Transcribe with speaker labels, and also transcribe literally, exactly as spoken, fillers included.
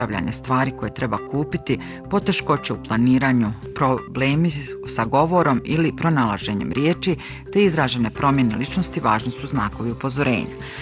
Speaker 1: zaboravljanje stvari koje treba kupiti, poteškoće u planiranju, problemi sa govorom ili pronalaženjem riječi, te izražene promjene ličnosti važni su znakovi upozorenja.